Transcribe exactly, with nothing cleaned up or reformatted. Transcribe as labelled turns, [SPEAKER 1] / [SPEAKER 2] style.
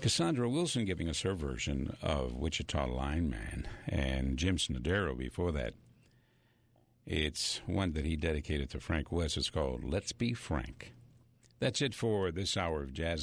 [SPEAKER 1] Cassandra Wilson giving us her version of Wichita Lineman, and Jim Snodero before that. It's one that he dedicated to Frank West. It's called Let's Be Frank. That's it for this hour of Jazz